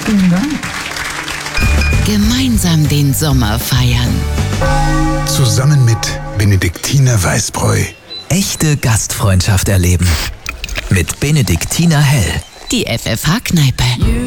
Vielen Dank. Gemeinsam den Sommer feiern. Zusammen mit Benediktiner Weißbräu. Echte Gastfreundschaft erleben. Mit Benediktiner Hell. Die FFH-Kneipe.